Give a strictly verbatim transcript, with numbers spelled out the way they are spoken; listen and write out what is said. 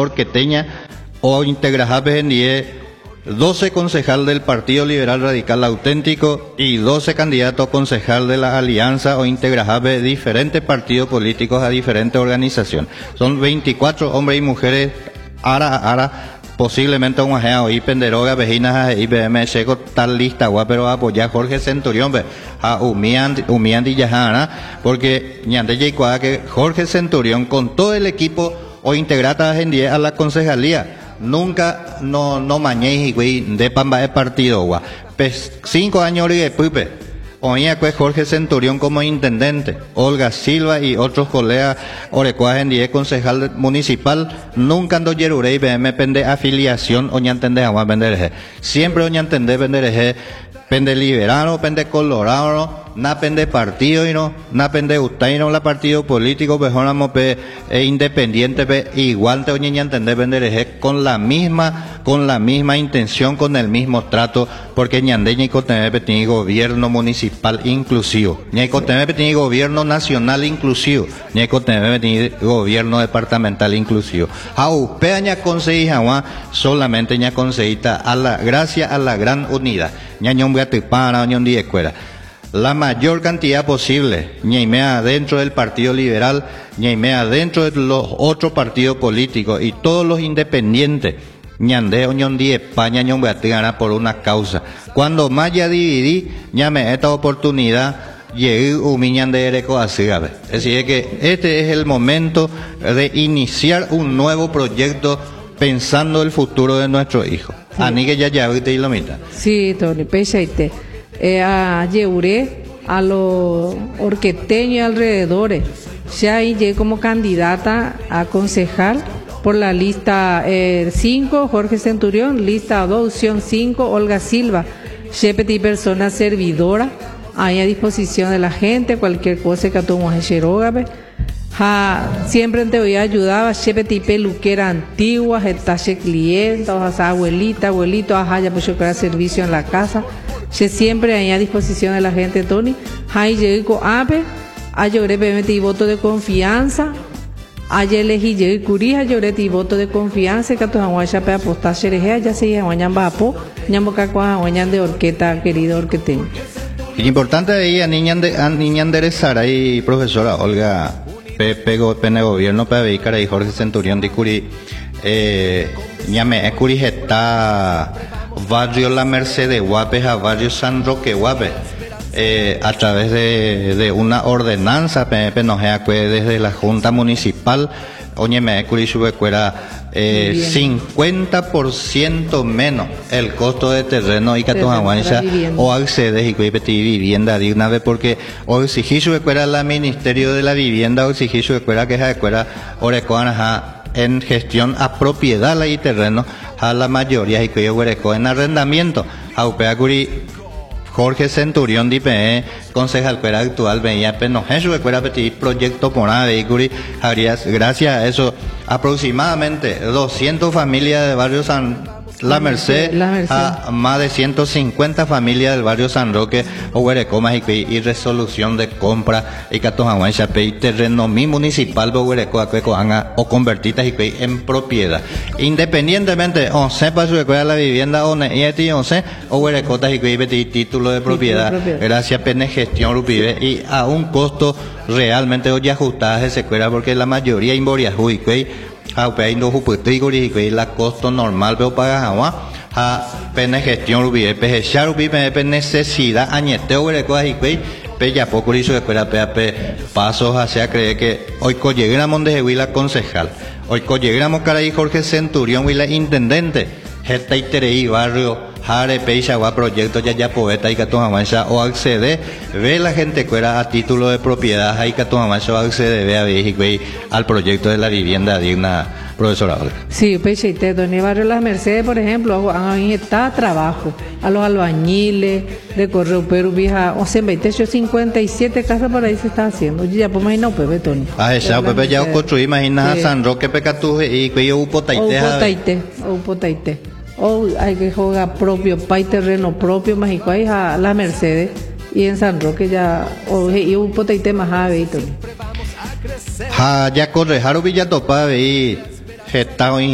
Orqueteña o integrajape en die doce concejal del Partido Liberal Radical Auténtico y doce candidatos concejal de la Alianza o integrajape de diferentes partidos políticos a diferentes organizaciones. Son veinticuatro hombres y mujeres ara a ara. Posiblemente un ajeo y penderoga vejinas y B M checo tal lista gua pero apoyar Jorge Centurión be a humian humian di yajana porque ñande yeikua que Jorge Centurión con todo el equipo o integrata en die a la concejalía nunca no no mañéis y güey de pamba de partido gua pues cinco años de pupe oía que Jorge Centurión como intendente, Olga Silva y otros colegas orecuas en die concejal municipal, nunca ando yerurei B M pende afiliación o ñantende agua pendereje. Siempre o ñantende pendereje, pende liberano, pende colorado, na pende partido y no, na pende utaino la partido político, mejoramos pe e independiente pe igual te oñe ñantende pendereje con la misma, con la misma intención, con el mismo trato, porque ñande ñe cotemepe tiene gobierno municipal inclusivo, ñe cotemepe tiene gobierno nacional inclusivo, ñe cotemepe tiene gobierno departamental inclusivo. Au pe ña conseguija solamente ña conseguita a la gracias a la gran unidad, ña ñon voy a tipar ñon di escuela. La mayor cantidad posible, ñeimea dentro del Partido Liberal, ñeimea dentro de los otros partidos políticos y todos los independientes, ñande o ñondi España ñombeatigana por una causa. Cuando más ya dividí, ñame esta oportunidad, llegué humiñande ereco así, a ver. Es decir, que este es el momento de iniciar un nuevo proyecto pensando el futuro de nuestros hijos. Sí. Ani que ya ya viste y lo mitad. Sí, Tony, pechaite. Eh, a Yeuré, a los orqueteños y alrededores. Ya ahí llegué como candidata a concejal por la lista cinco, eh, Jorge Centurión, lista dos, opción cinco, Olga Silva. Shepeti persona servidora, ahí a disposición de la gente, cualquier cosa que tomo a Xerogabe. Ha, siempre te voy a ayudar, Shepeti peluquera antigua, getache clienta, o sea, abuelita, abuelito, ajá, ya pues yo quiero servicio en la casa. Se siempre ahí a disposición de la gente, Tony. Ahí llegué con ape, a lloré metí voto de confianza, ayer elegí llegué curija, lloré ti voto de confianza, que tu aguacha pe apostar xereje, ya se aguañan bapo, ñamboca con aguañan de orqueta, querido orqueteño. Y importante ahí a niña de a niña enderezar y profesora Olga Pepe Pene Gobierno Pepe Icara y Jorge Centurión de Curi, eh, ñame curijeta barrio La Merced de Guape a barrio San Roque Guape, eh, a través de, de una ordenanza P M P nos desde la Junta Municipal, oye me cuera eh, cincuenta por ciento menos el costo de terreno y catojaguancha o accedes y cuipeti vivienda digna vez porque o exigir su escuela la Ministerio de la Vivienda o exigir su escuela que es la escuela orecoana en gestión a propiedad la y terreno a la mayoría y que yo en arrendamiento a Upeacuri Jorge Centurión D P E concejal cuera actual veía pero en su escuela petit proyecto por nada vehículo gracias a eso aproximadamente doscientas familias de barrio San La Merced, la Merced a más de ciento cincuenta familias del barrio San Roque o Huerecomas y, y resolución de compra y Catojaguán Chapey terreno mi municipal de Huerecoa o convertidas y en propiedad independientemente o sepa su escuela la vivienda o ne o se o Huerecotas y y título de propiedad gracias a pene gestión rupive y a un costo realmente hoy ajustadas se escuela porque la mayoría inboria y a no juputrigori y la costo normal pero paga agua a pene gestión rubié peje charubi pe necesidad añeteo recoa y pe ya poco hizo escuela pe pasos hacia creer que hoy collegramos de huila concejal hoy collegramos caray Jorge Centurión huila intendente jeta y terei barrio Jare Peixa va proyecto ya ya poeta y Catojamancha o accede ve la gente fuera a título de propiedad hay Catojamancha o accede ve a ve al proyecto de la vivienda digna profesora Olga. Sí, Peixa y Teto en el barrio Las Mercedes por ejemplo han injetado trabajo a los albañiles de Correo Perú vieja o sea veinte cincuenta y siete casas por ahí se está haciendo ya pues imagino Pepe Tony. Ah esa Pepe ya construí imagina San Roque Pecatuje y que yo upo taite. Upo taite, upo taite. O hay que jugar propio, pay terreno propio, mágico ahí a La Mercedes y en San Roque ya, o y un poteite más ave y todo. Ja, ya corre, Jaro Villatopa, y